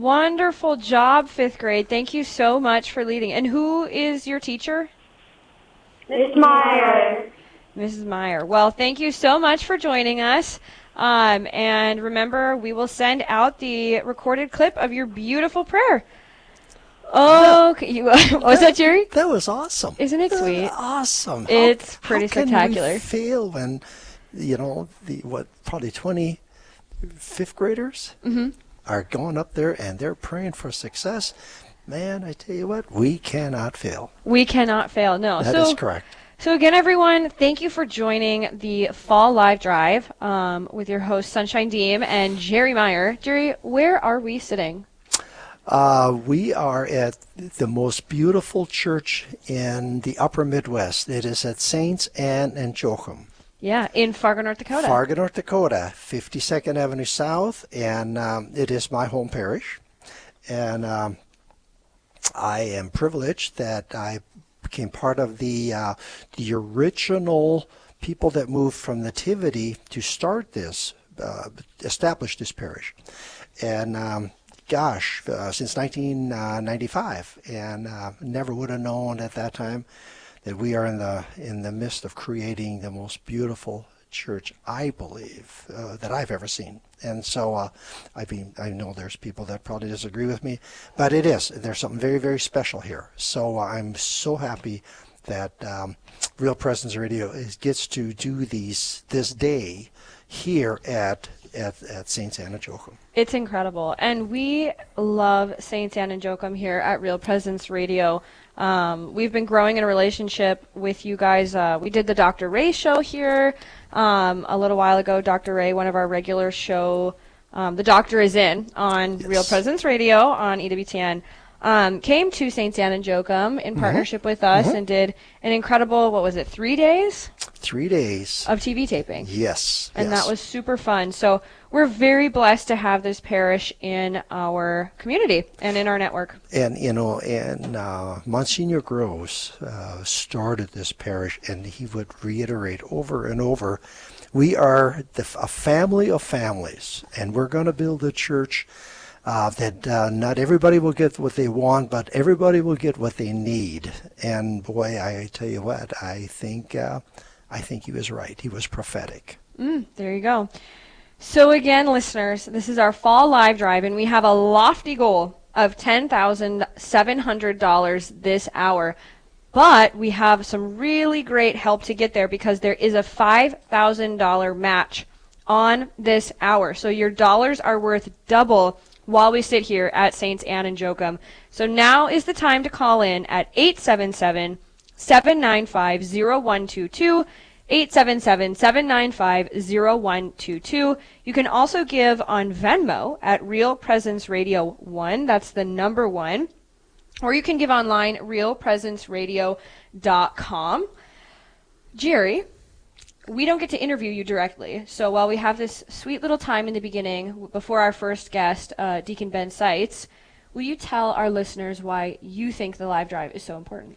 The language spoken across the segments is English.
Wonderful job, 5th grade. Thank you so much for leading. And who is your teacher? Miss Meyer. Mrs. Meyer. Well, thank you so much for joining us. And remember, we will send out the recorded clip of your beautiful prayer. Okay. Was that Jerry? That was awesome. Isn't it sweet? Awesome. It's pretty spectacular. How can we fail when, probably 20 fifth graders are going up there and they're praying for success? Man, I tell you what, we cannot fail. We cannot fail, no. That is correct. So again, everyone, thank you for joining the Fall Live Drive with your host, Sunshine Deem, and Jerry Meyer. Jerry, where are we sitting? We are at the most beautiful church in the upper Midwest. It is at Saints Anne and Joachim. Yeah, in Fargo, North Dakota. Fargo, North Dakota, 52nd Avenue South, and it is my home parish. And I am privileged that I became part of the original people that moved from Nativity to start this, establish this parish. And since 1995, and never would have known at that time that we are in the midst of creating the most beautiful church, I believe, that I've ever seen. And so I know there's people that probably disagree with me, but there's something very, very special here. So I'm so happy that Real Presence Radio gets to do this day here at St. Anne and Joachim. It's incredible. And we love St. Anne and Joachim here at Real Presence Radio. We've been growing in a relationship with you guys. We did the Dr. Ray show here a little while ago. Dr. Ray, one of our regular show, The Doctor is In on Real Presence Radio on EWTN, came to St. Anne and Joachim in partnership with us and did an incredible, 3 days? 3 days. Of TV taping. Yes. And that was super fun. So we're very blessed to have this parish in our community and in our network. And, Monsignor Gross started this parish, and he would reiterate over and over, we are a family of families, and we're going to build a church that not everybody will get what they want, but everybody will get what they need. And boy, I tell you what, I think he was right. He was prophetic. There you go. So again, listeners, this is our Fall Live Drive, and we have a lofty goal of $10,700 this hour. But we have some really great help to get there because there is a $5,000 match on this hour. So your dollars are worth double while we sit here at St. Anne and Joachim. So now is the time to call in at 877-795-0122, 877-795-0122. You can also give on Venmo at Real Presence Radio 1. That's the number 1. Or you can give online, realpresenceradio.com. Jerry, we don't get to interview you directly. So while we have this sweet little time in the beginning, before our first guest, Deacon Ben Seitz, will you tell our listeners why you think the live drive is so important?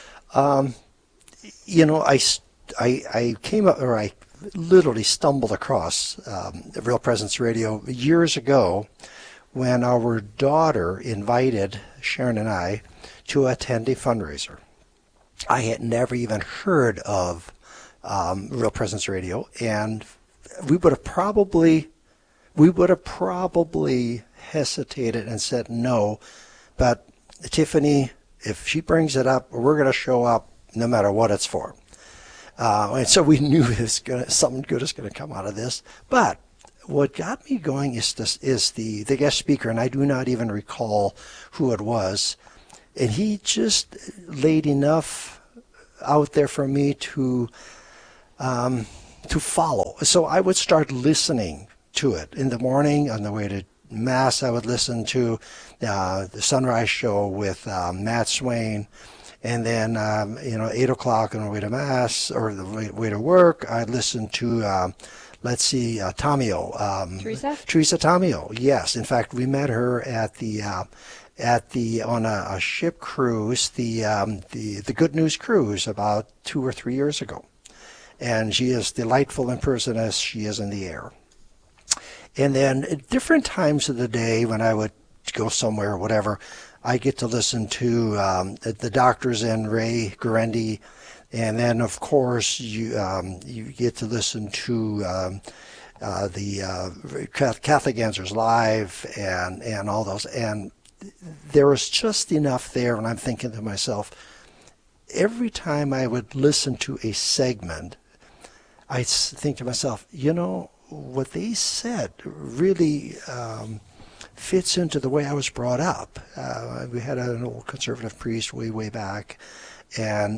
I came up, or I literally stumbled across Real Presence Radio years ago when our daughter invited Sharon and I to attend a fundraiser. I had never even heard of Real Presence Radio, and we would have probably hesitated and said no, but Tiffany, if she brings it up, we're going to show up no matter what it's for. And so we knew something good is going to come out of this. But what got me going is the guest speaker, and I do not even recall who it was. And he just laid enough out there for me to follow. So I would start listening to it. In the morning, on the way to Mass, I would listen to the Sunrise Show with Matt Swain. And then, 8 o'clock on the way to Mass or the way to work, I'd listen to, Tamio. Teresa Tamio, yes. In fact, we met her on a ship cruise, the Good News Cruise about 2 or 3 years ago. And she is delightful in person as she is in the air. And then at different times of the day when I would go somewhere or whatever, I get to listen to the doctors and Ray Guarendi, and then of course you get to listen to the Catholic Answers Live and all those, and there was just enough there, and I'm thinking to myself, every time I would listen to a segment, I think to myself, what they said really fits into the way I was brought up. We had an old conservative priest way back, and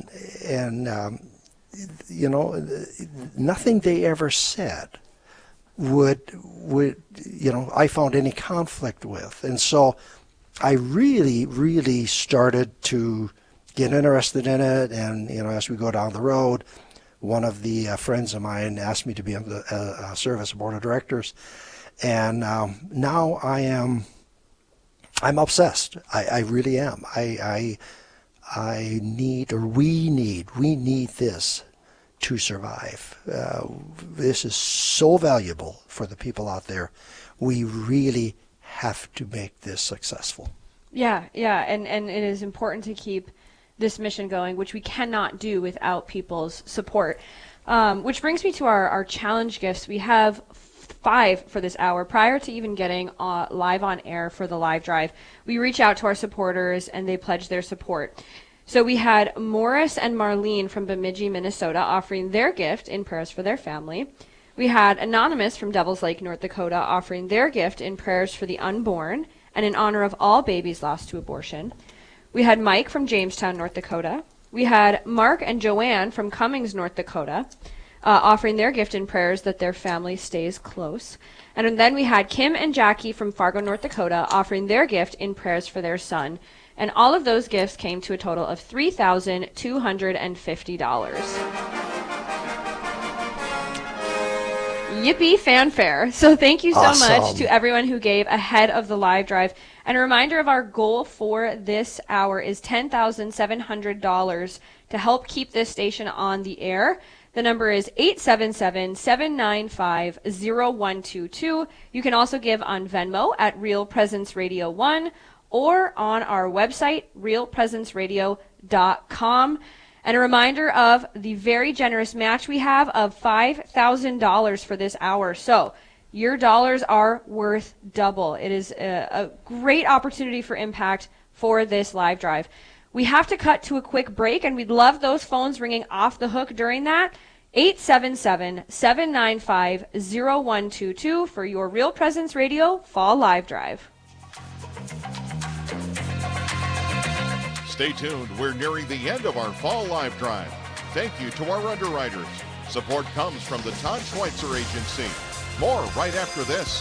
nothing they ever said would I found any conflict with, and so I really started to get interested in it. And as we go down the road, one of the friends of mine asked me to be on the service board of directors, and now I'm obsessed. I really am. We need this to survive. This is so valuable for the people out there. We really have to make this successful. Yeah, and it is important to keep this mission going, which we cannot do without people's support. Which brings me to our challenge gifts. We have 5 for this hour. Prior to even getting live on air for the live drive, we reach out to our supporters and they pledge their support. So we had Morris and Marlene from Bemidji, Minnesota, offering their gift in prayers for their family. We had Anonymous from Devils Lake, North Dakota, offering their gift in prayers for the unborn and in honor of all babies lost to abortion. We had Mike from Jamestown, North Dakota. We had Mark and Joanne from Cummings, North Dakota, offering their gift in prayers that their family stays close. And then we had Kim and Jackie from Fargo, North Dakota, offering their gift in prayers for their son. And all of those gifts came to a total of $3,250. Yippee fanfare. So thank you so much to everyone who gave ahead of the live drive. And a reminder of our goal for this hour is $10,700 to help keep this station on the air. The number is 877-795-0122. You can also give on Venmo at Real Presence Radio 1 or on our website, realpresenceradio.com. And a reminder of the very generous match we have of $5,000 for this hour. So your dollars are worth double. It is a great opportunity for impact for this live drive. We have to cut to a quick break, and we'd love those phones ringing off the hook during that. 877-795-0122 for your Real Presence Radio Fall Live Drive. Stay tuned. We're nearing the end of our Fall Live Drive. Thank you to our underwriters. Support comes from the Todd Schweitzer Agency. More right after this.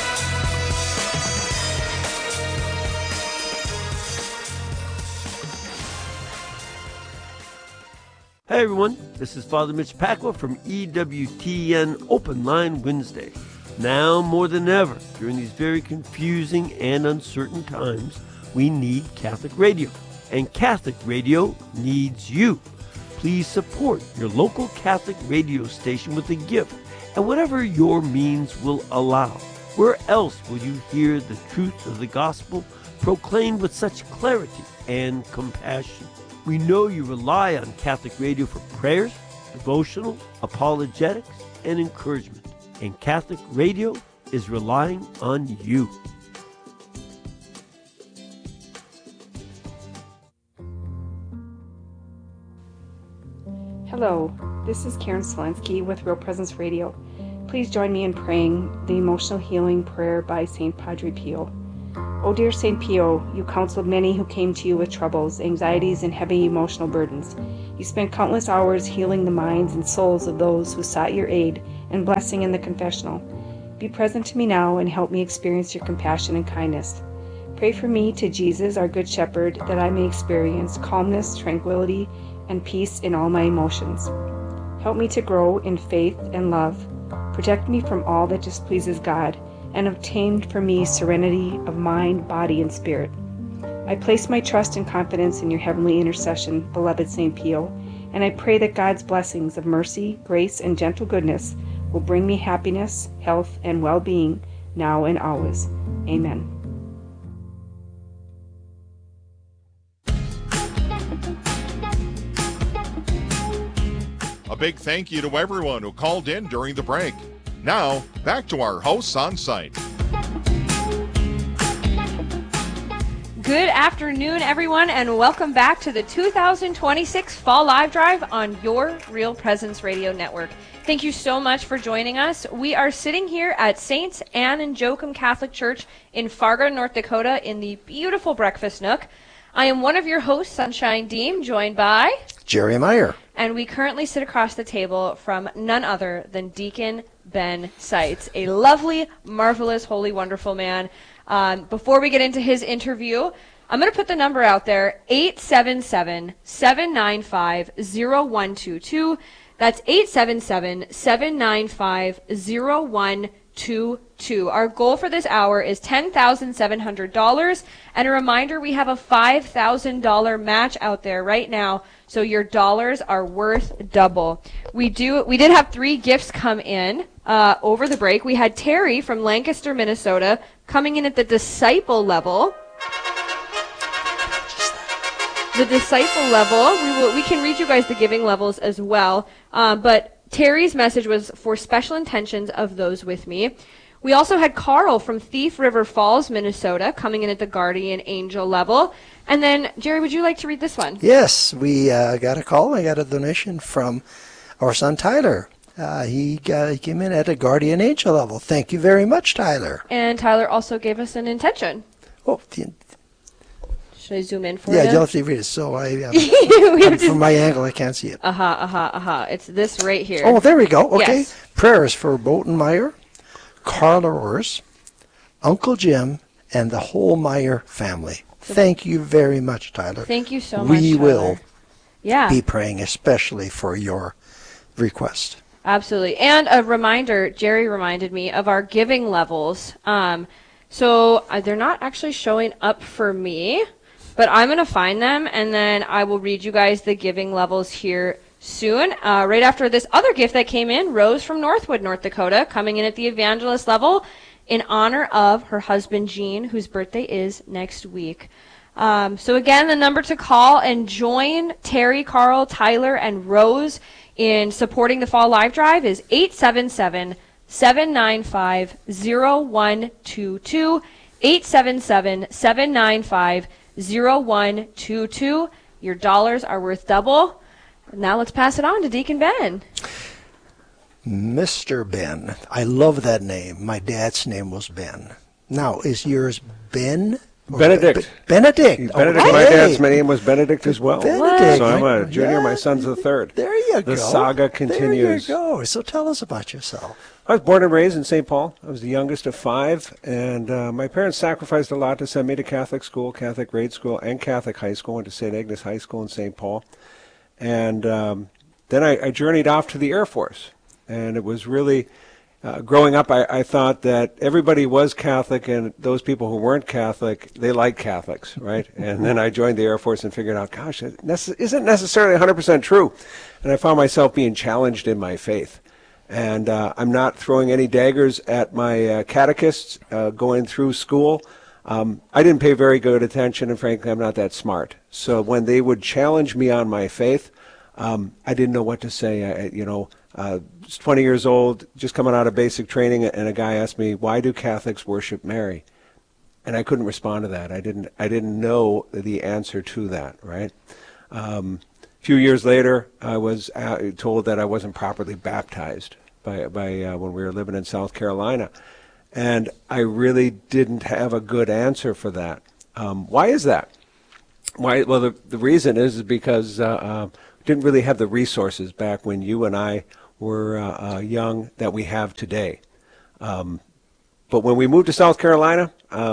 Hey everyone, this is Father Mitch Pacwa from EWTN Open Line Wednesday. Now more than ever, during these very confusing and uncertain times, we need Catholic radio. And Catholic radio needs you. Please support your local Catholic radio station with a gift and whatever your means will allow. Where else will you hear the truth of the gospel proclaimed with such clarity and compassion? We know you rely on Catholic radio for prayers, devotionals, apologetics, and encouragement. And Catholic radio is relying on you. Hello, this is Karen Selensky with Real Presence Radio. Please join me in praying the emotional healing prayer by St. Padre Pio. O dear St. Pio, you counseled many who came to you with troubles, anxieties, and heavy emotional burdens. You spent countless hours healing the minds and souls of those who sought your aid and blessing in the confessional. Be present to me now and help me experience your compassion and kindness. Pray for me to Jesus, our Good Shepherd, that I may experience calmness, tranquility, and peace in all my emotions. Help me to grow in faith and love. Protect me from all that displeases God, and obtain for me serenity of mind, body, and spirit. I place my trust and confidence in your heavenly intercession, beloved St. Pio, and I pray that God's blessings of mercy, grace, and gentle goodness will bring me happiness, health, and well-being now and always. Amen. big thank you to everyone who called in during the break. Now, back to our hosts on site. Good afternoon, everyone, and welcome back to the 2026 Fall Live Drive on your Real Presence Radio Network. Thank you so much for joining us. We are sitting here at St. Anne and Joachim Catholic Church in Fargo, North Dakota, in the beautiful Breakfast Nook. I am one of your hosts, Sunshine Deem, joined by Jerry Meyer. And we currently sit across the table from none other than Deacon Ben Seitz, a lovely, marvelous, holy, wonderful man. Before we get into his interview, I'm going to put the number out there, 877-795-0122. That's 877-795-0122. Our goal for this hour is $10,700. And a reminder, we have a $5,000 match out there right now, so your dollars are worth double. We did have 3 gifts come in over the break. We had Terry from Lancaster, Minnesota, coming in at the disciple level. The disciple level, we can read you guys the giving levels as well, but Terry's message was for special intentions of those with me. We also had Carl from Thief River Falls, Minnesota, coming in at the guardian angel level. And then, Jerry, would you like to read this one? Yes, we got a call. I got a donation from our son Tyler. He came in at a guardian angel level. Thank you very much, Tyler. And Tyler also gave us an intention. Oh, should I zoom in for you? yeah, you'll have to read it. So from my angle, I can't see it. It's this right here. Oh, there we go. Okay. Yes. Prayers for Bolton Meyer, Carla Orrs, Uncle Jim, and the whole Meyer family. Thank you very much, Tyler. Thank you so much, We Tyler. will Yeah. be praying especially for your request. Absolutely. And a reminder, Jerry reminded me of our giving levels. So they're not actually showing up for me, but I'm going to find them, and then I will read you guys the giving levels here soon. Right after this other gift that came in, Rose from Northwood, North Dakota, coming in at the evangelist level in honor of her husband, Gene, whose birthday is next week. So again, the number to call and join Terry, Carl, Tyler, and Rose in supporting the Fall Live Drive is 877-795-0122, 877-795-0122. Your dollars are worth double. Now let's pass it on to Deacon Ben. Mr. Ben. I love that name. My dad's name was Ben. Now, is yours Ben? Benedict. Benedict. Benedict. Okay. My dad's name was Benedict as well. Benedict. So I'm a junior. My son's the third. There you go. The saga continues. There you go. So tell us about yourself. I was born and raised in St. Paul. I was the youngest of 5, and my parents sacrificed a lot to send me to Catholic school, Catholic grade school, and Catholic high school, and to St. Agnes High School in St. Paul. And then I journeyed off to the Air Force, and it was really... growing up, I thought that everybody was Catholic, and those people who weren't Catholic, they liked Catholics, right? And then I joined the Air Force and figured out, gosh, it isn't necessarily 100% true. And I found myself being challenged in my faith. And I'm not throwing any daggers at my catechists going through school. I didn't pay very good attention, and frankly, I'm not that smart. So when they would challenge me on my faith, I didn't know what to say. I was 20 years old, just coming out of basic training, and a guy asked me, "Why do Catholics worship Mary?" And I couldn't respond to that. I didn't know the answer to that. Right. A few years later, I was told that I wasn't properly baptized by when we were living in South Carolina, and I really didn't have a good answer for that. Why is that? Why? Well, the reason is because didn't really have the resources back when you and I were young that we have today. But when we moved to South Carolina,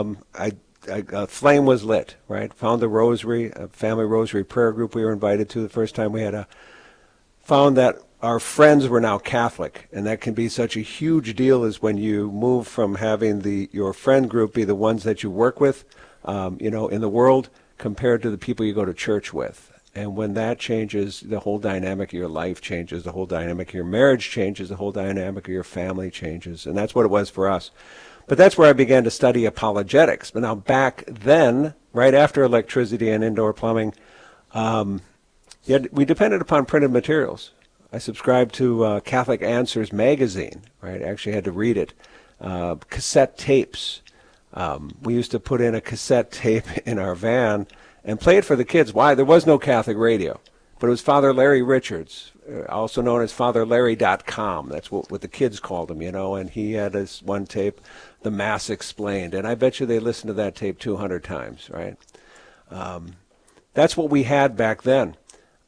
a flame was lit, right? Found the rosary, a family rosary prayer group we were invited to the first time we had found that our friends were now Catholic, and that can be such a huge deal as when you move from having your friend group be the ones that you work with, in the world compared to the people you go to church with. And when that changes, the whole dynamic of your life changes, the whole dynamic of your marriage changes, the whole dynamic of your family changes. And that's what it was for us. But that's where I began to study apologetics. But now back then, right after electricity and indoor plumbing, we depended upon printed materials. I subscribed to Catholic Answers magazine, right? I actually had to read it. Cassette tapes. We used to put in a cassette tape in our van and play it for the kids. Why? There was no Catholic radio. But it was Father Larry Richards, also known as FatherLarry.com. That's what the kids called him, and he had this one tape, The Mass Explained. And I bet you they listened to that tape 200 times, right? That's what we had back then.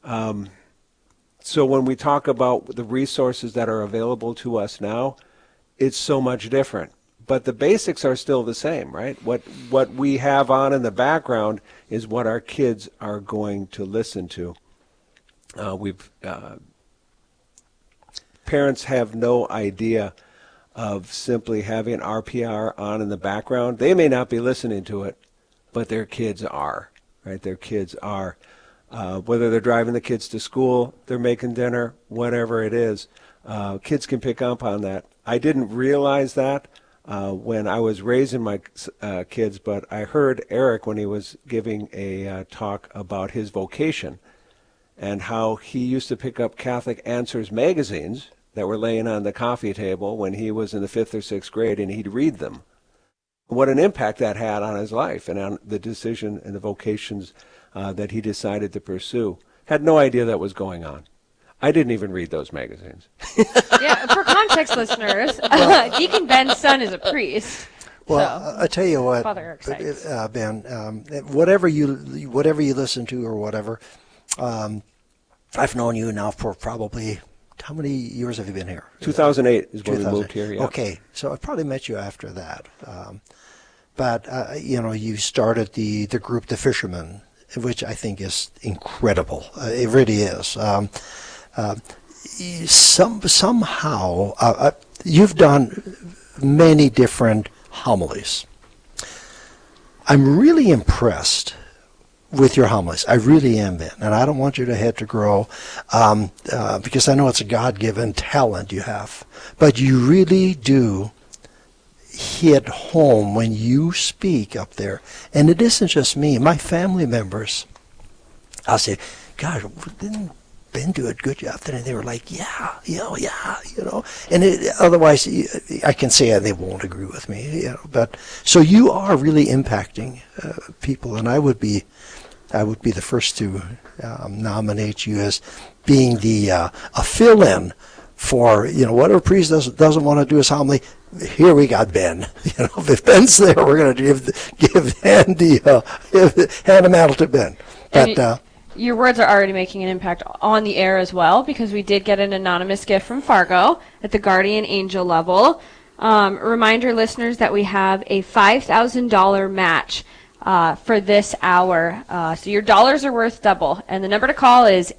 So when we talk about the resources that are available to us now, it's so much different. But the basics are still the same, right? What we have on in the background is what our kids are going to listen to. Parents have no idea of simply having RPR on in the background. They may not be listening to it, but their kids are, right? Their kids are. Whether they're driving the kids to school, they're making dinner, whatever it is, kids can pick up on that. I didn't realize that when I was raising my kids, but I heard Eric when he was giving a talk about his vocation and how he used to pick up Catholic Answers magazines that were laying on the coffee table when he was in the 5th or 6th grade, and he'd read them. What an impact that had on his life and on the decision and the vocations that he decided to pursue. Had no idea that was going on. I didn't even read those magazines. Yeah, for context listeners, Deacon Ben's son is a priest. Well, so, I tell you what, Father Eric Sykes. Ben, whatever you listen to or whatever, I've known you now for probably, how many years have you been here? 2008 is when we moved here, yeah. Okay, so I probably met you after that. But you started the group, The Fishermen, which I think is incredible. It really is. Somehow, you've done many different homilies. I'm really impressed with your homilies. I really am, Ben. And I don't want your head to grow because I know it's a God-given talent you have. But you really do hit home when you speak up there. And it isn't just me. My family members, I'll say, gosh, didn't Ben do a good job today? And they were like, yeah. And otherwise, I can say they won't agree with me. But so you are really impacting people, and I would be the first to nominate you as being a fill-in for whatever priest doesn't want to do his homily. Here we got Ben. If Ben's there, we're going to hand the mantle to Ben. But your words are already making an impact on the air as well, because we did get an anonymous gift from Fargo at the Guardian Angel level. Reminder, listeners, that we have a $5,000 match for this hour. So your dollars are worth double. And the number to call is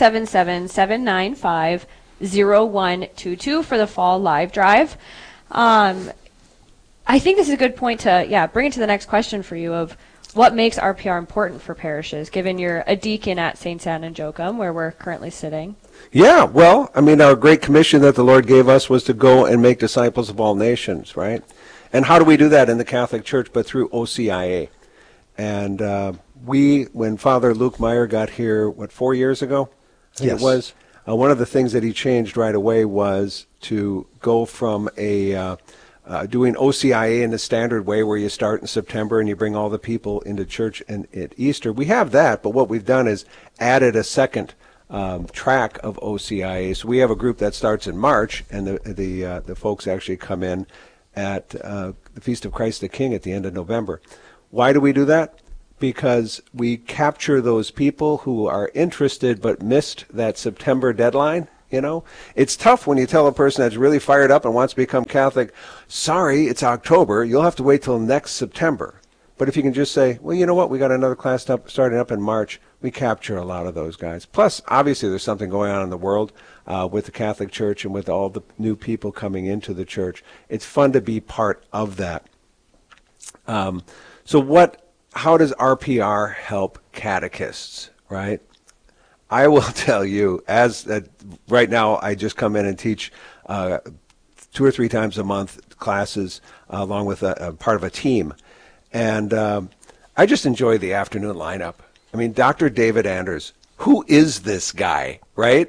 877-795-0122 for the fall live drive. I think this is a good point to bring it to the next question for you of what makes RPR important for parishes, given you're a deacon at St. Anne and Joachim, where we're currently sitting. Yeah, well, our great commission that the Lord gave us was to go and make disciples of all nations, right? And how do we do that in the Catholic Church but through OCIA? And when Father Luke Meyer got here, 4 years ago? I think it was. One of the things that he changed right away was to go from doing OCIA in the standard way where you start in September and you bring all the people into church and at Easter. We have that, but what we've done is added a second track of OCIA. So we have a group that starts in March, and the folks actually come in at the Feast of Christ the King at the end of November. Why do we do that? Because we capture those people who are interested but missed that September deadline. It's tough when you tell a person that's really fired up and wants to become Catholic, sorry, it's October, you'll have to wait till next September. But if you can just say, well, you know what, we got another class starting up in March, we capture a lot of those guys. Plus, obviously, there's something going on in the world with the Catholic Church and with all the new people coming into the church. It's fun to be part of that. How does RPR help catechists, right? I will tell you, right now I just come in and teach 2 or 3 times a month classes along with a part of a team. And I just enjoy the afternoon lineup. Dr. David Anders, who is this guy, right?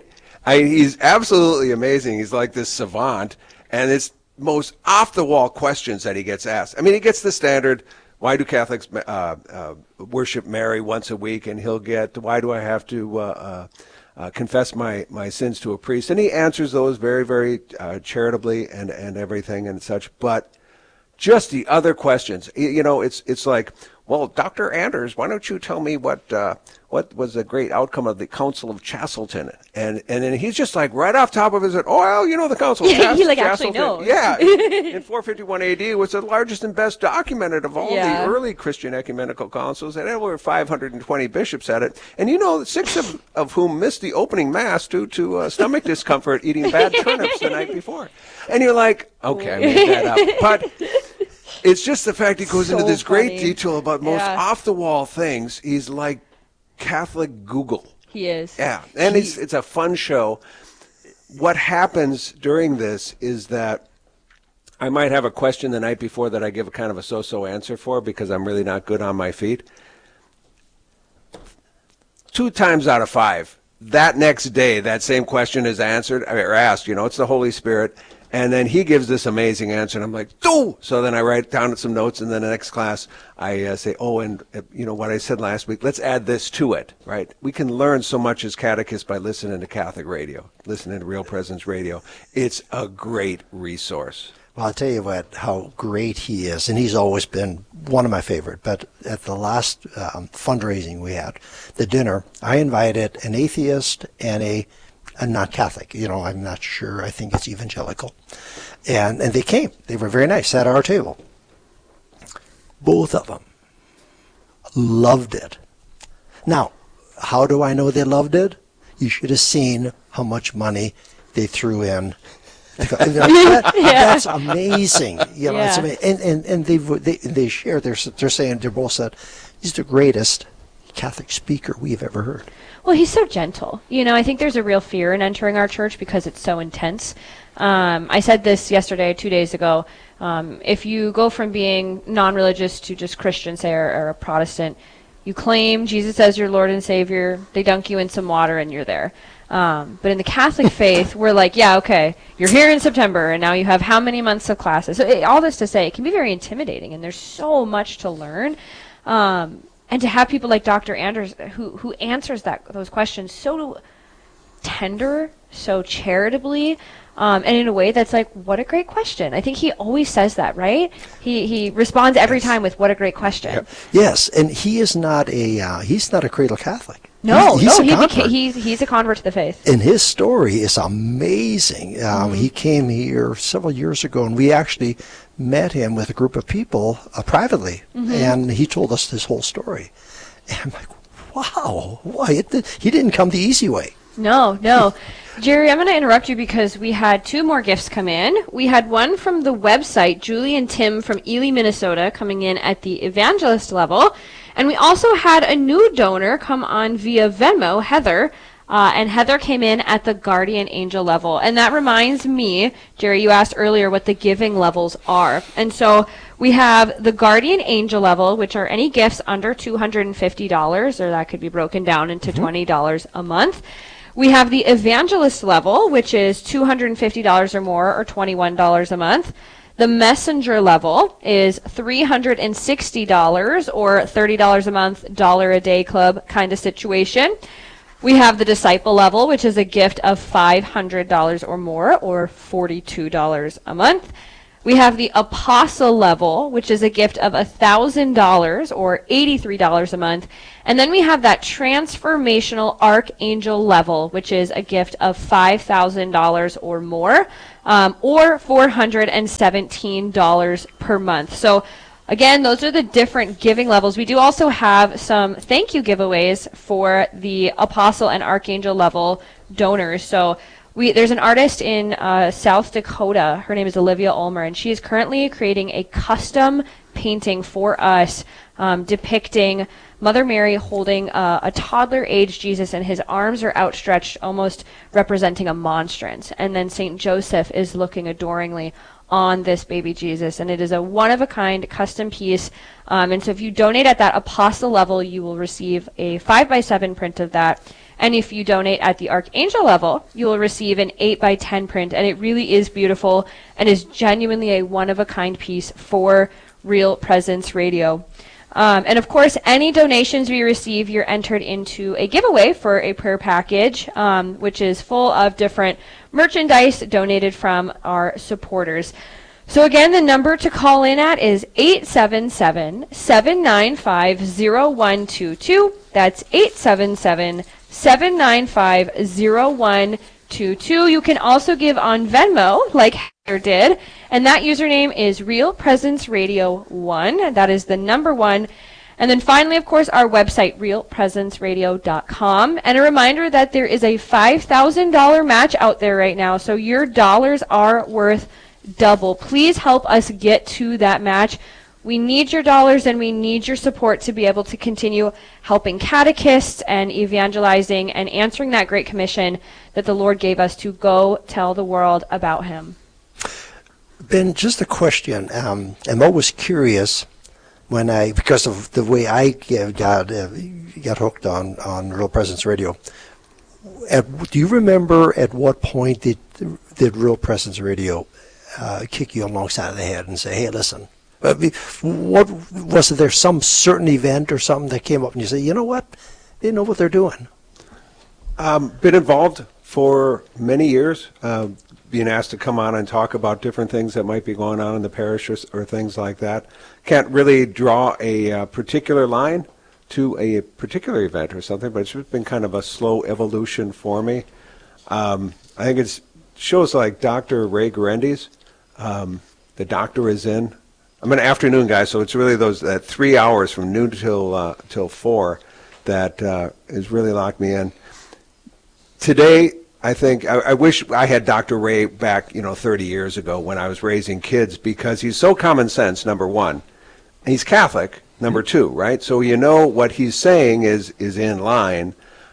He's absolutely amazing. He's like this savant, and it's most off-the-wall questions that he gets asked. I mean, he gets the standard, why do Catholics worship Mary once a week? And he'll get, why do I have to confess my sins to a priest? And he answers those very, very charitably and everything and such. But just the other questions, it's like, well, Dr. Anders, why don't you tell me what was the great outcome of the Council of Chastleton? And then he's just like right off top of his head, oh, well, the Council of Chastleton. He like actually knows. Yeah, in 451 AD was the largest and best documented of all the early Christian ecumenical councils. And there were 520 bishops at it. And 6 of whom missed the opening mass due to stomach discomfort eating bad turnips the night before. And you're like, okay, I made that up. But it's just the fact he goes into this great detail about most off-the-wall things. He's like Catholic Google. He is. Yeah, and it's a fun show. What happens during this is that I might have a question the night before that I give a kind of a so-so answer for because I'm really not good on my feet. 2 times out of 5, that next day, that same question is answered or asked. It's the Holy Spirit. And then he gives this amazing answer, and I'm like, oh! So then I write down some notes, and then the next class I say, and what I said last week, let's add this to it, right? We can learn so much as catechists by listening to Catholic radio, listening to Real Presence Radio. It's a great resource. Well, I'll tell you how great he is, and he's always been one of my favorite. But at the last fundraising we had, the dinner, I invited an atheist and a not Catholic, I'm not sure. I think it's evangelical. And they came. They were very nice, sat at our table. Both of them loved it. Now, how do I know they loved it? You should have seen how much money they threw in. That's amazing. It's amazing. And they share. They're saying, they're both said, he's the greatest Catholic speaker we've ever heard. Well, he's so gentle. I think there's a real fear in entering our church because it's so intense. I said this yesterday, 2 days ago. If you go from being non-religious to just Christian, say, or a Protestant, you claim Jesus as your Lord and Savior, they dunk you in some water and you're there. But in the Catholic faith, we're like, yeah, okay, you're here in September, and now you have how many months of classes? So all this to say, it can be very intimidating, and there's so much to learn. And to have people like Dr. Anders who answers those questions so tender, so charitably, and in a way that's like, what a great question. I think he always says that, right? He responds every time with, what a great question. Yep. Yes, and he is not he's not a cradle Catholic. No, he's a convert to the faith. And his story is amazing. He came here several years ago, and we actually met him with a group of people privately, and he told us this whole story. And I'm like, wow, he didn't come the easy way. No. Jerry, I'm going to interrupt you because we had 2 more gifts come in. We had one from the website, Julie and Tim from Ely, Minnesota, coming in at the evangelist level. And we also had a new donor come on via Venmo, Heather. And Heather came in at the guardian angel level. And that reminds me, Jerry, you asked earlier what the giving levels are. And so we have the guardian angel level, which are any gifts under $250, or that could be broken down into $20 a month. We have the evangelist level, which is $250 or more, or $21 a month. The messenger level is $360 or $30 a month, $1 a day club kind of situation. We have the disciple level, which is a gift of $500 or more, or $42 a month. We have the apostle level, which is a gift of $1,000 or $83 a month. And then we have that transformational archangel level, which is a gift of $5,000 or more, or $417 per month. So again, those are the different giving levels. We do also have some thank you giveaways for the apostle and archangel level donors. So there's an artist in South Dakota. Her name is Olivia Ulmer, and she is currently creating a custom painting for us depicting Mother Mary holding a toddler-aged Jesus, and his arms are outstretched, almost representing a monstrance. And then St. Joseph is looking adoringly on this baby Jesus, and it is a one-of-a-kind custom piece. And so if you donate at that apostle level, you will receive a 5x7 print of that. And if you donate at the Archangel level, you will receive an 8x10 print, and it really is beautiful and is genuinely a one-of-a-kind piece for Real Presence Radio. And of course, any donations we receive, you're entered into a giveaway for a prayer package, which is full of different merchandise donated from our supporters. So again, the number to call in at is 877-795-0122. That's 877-795-0122. You can also give on Venmo, like Heather did, and that username is Real Presence Radio 1. That is the number 1. And then finally, of course, our website, realpresenceradio.com. And a reminder that there is a $5,000 match out there right now, so your dollars are worth double. Please help us get to that match. We need your dollars and we need your support to be able to continue helping catechists and evangelizing and answering that great commission that the Lord gave us to go tell the world about him. Ben, just a question. I'm always curious when because of the way I got hooked on Real Presence Radio. Do you remember at what point did Real Presence Radio kick you alongside of the head and say, hey, listen, what was there some certain event or something that came up and you say, you know what, they know what they're doing? Been involved for many years, being asked to come on and talk about different things that might be going on in the parish or things like that. Can't really draw a particular line to a particular event or something, but it's been kind of a slow evolution for me. I think it's shows like Dr. Ray Guarendi's, The Doctor Is In. I'm an afternoon guy, so it's really that 3 hours from noon till 4 that has really locked me in. Today, I think I wish I had Dr. Ray back, 30 years ago when I was raising kids, because he's so common sense, number one. He's Catholic, number two, right? So what he's saying is in line.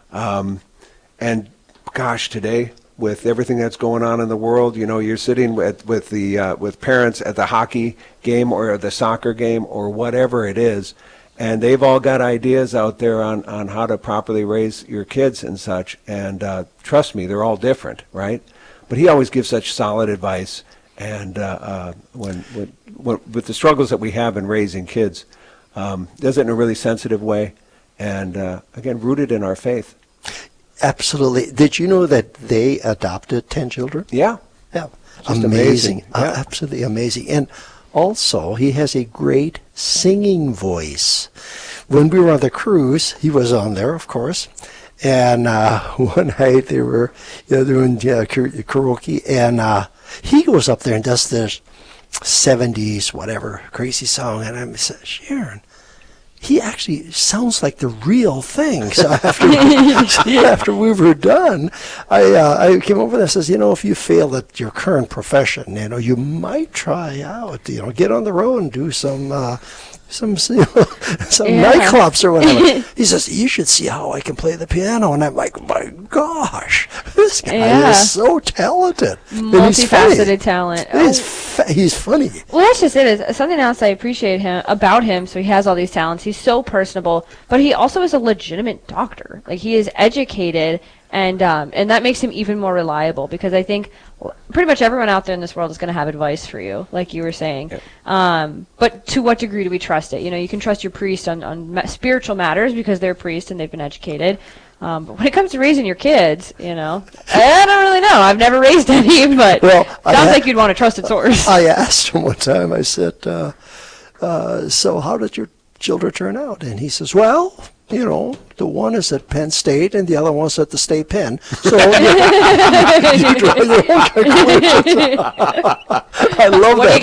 And gosh, today, with everything that's going on in the world, you're sitting with parents at the hockey game or the soccer game or whatever it is, and they've all got ideas out there on how to properly raise your kids and such. And trust me, they're all different, right? But he always gives such solid advice. And when with the struggles that we have in raising kids, does it in a really sensitive way, and again, rooted in our faith. Absolutely. Did you know that they adopted 10 children? Yeah. Yeah. Just amazing. Yeah. Absolutely amazing. And also, he has a great singing voice. When we were on the cruise, he was on there, of course. And one night they were doing karaoke, and he goes up there and does this 70s, whatever, crazy song. And I said, Sharon, he actually sounds like the real thing. So after we were done, I came over there and says, if you fail at your current profession, you might try out, get on the road and do some nightclubs or whatever. He says, you should see how I can play the piano. And I'm like, my gosh, this guy is so talented. Multifaceted talent. He's funny. Well, that's just it. Something else I appreciate about him, so he has all these talents. He's so personable, but he also is a legitimate doctor. Like, he is educated, and that makes him even more reliable, because I think pretty much everyone out there in this world is going to have advice for you, like you were saying. Yeah. But to what degree do we trust it? You can trust your priest on spiritual matters because they're priests and they've been educated. But when it comes to raising your kids, I don't really know. I've never raised any, but sounds like you'd want a trusted source. I asked him one time, I said, so how did your children turn out? And he says, well, the one is at Penn State and the other one's at the State Penn. So you draw your own conclusions. I love that.